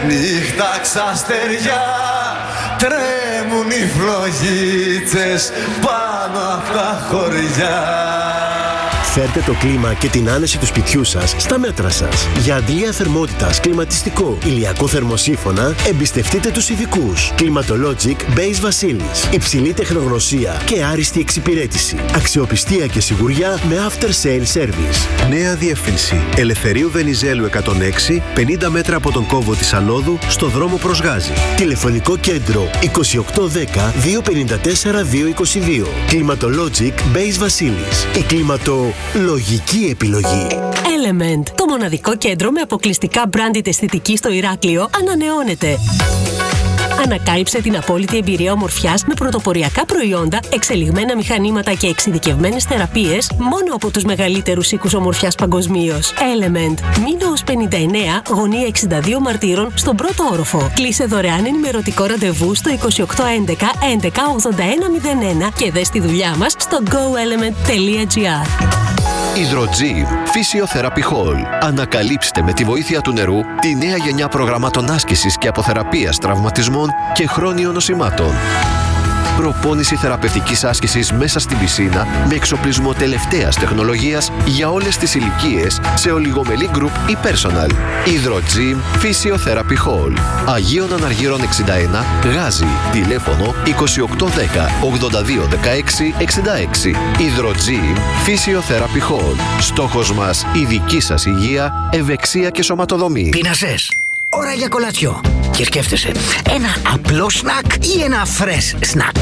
νύχτα ξαστεριά, τρέμουν οι φλογίτσες πάνω απ' τα χωριά. Φέρτε το κλίμα και την άνεση του σπιτιού σας στα μέτρα σας. Για αντλία θερμότητας, κλιματιστικό, ηλιακό θερμοσύφωνα, εμπιστευτείτε τους ειδικούς. Climatologic Base Βασίλης. Υψηλή τεχνογνωσία και άριστη εξυπηρέτηση. Αξιοπιστία και σιγουριά με after sale service. Νέα διεύθυνση. Ελευθερίου Βενιζέλου 106, 50 μέτρα από τον κόμβο της Ανόδου, στο δρόμο προς Γάζη. Τηλεφωνικό κέντρο 2810 254 222. Climatologic Base Βασίλης. Η κλιματολογική επιλογή. Element, το μοναδικό κέντρο με αποκλειστικά branded αισθητική στο Ηράκλειο, ανανεώνεται. Ανακάλυψε την απόλυτη εμπειρία ομορφιάς με πρωτοποριακά προϊόντα, εξελιγμένα μηχανήματα και εξειδικευμένες θεραπείες μόνο από τους μεγαλύτερους οίκους ομορφιάς παγκοσμίως. Element. Μήνος 59, γωνία 62 Μαρτύρων, στον πρώτο όροφο. Κλείσε δωρεάν ενημερωτικό ραντεβού στο 2811 11 8101 και δες τη δουλειά μας στο goelement.gr. Hydrogym Physiotherapy Hall. Ανακαλύψτε με τη βοήθεια του νερού τη νέα γενιά προγραμμάτων άσκησης και αποθεραπείας τραυματισμών και χρόνιων νοσημάτων. Προπόνηση θεραπευτικής άσκησης μέσα στην πισίνα με εξοπλισμό τελευταίας τεχνολογίας για όλες τις ηλικίες σε ολιγομελή group ή personal. Hydrogym Physiotherapy Hall. Αγίων Αναργύρων 61, Γάζη. Τηλέφωνο 2810 82 16 66. Hydrogym Physiotherapy Hall. Στόχος μας η δική σας υγεία, ευεξία και σωματοδομή. Πείνασες. Ώρα για κολατσιό. Και σκέφτεσαι, ένα απλό σνακ ή ένα fresh σνακ.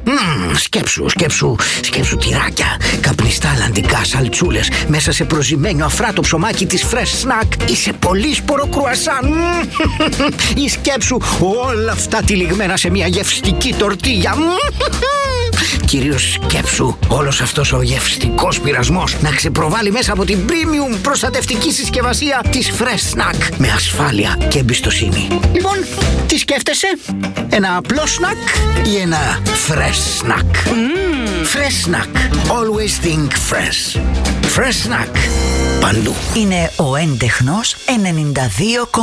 Σκέψου τυράκια, καπνιστά αλλαντικά σαλτσούλες μέσα σε προζυμένιο αφράτο ψωμάκι της fresh snack ή σε πολύσπορο κρουασάν. Ή σκέψου όλα αυτά τυλιγμένα σε μια γευστική τορτίγια. Κυρίως σκέψου όλος αυτός ο γευστικός πειρασμός να ξεπροβάλλει μέσα από την premium προστατευτική συσκευασία της Fresh Snack με ασφάλεια και εμπιστοσύνη. Λοιπόν, τι σκέφτεσαι? Ένα απλό σνακ ή ένα Fresh Snack? Fresh Snack. Always think fresh. Fresh Snack. Παντού. Είναι ο έντεχνος 92,6.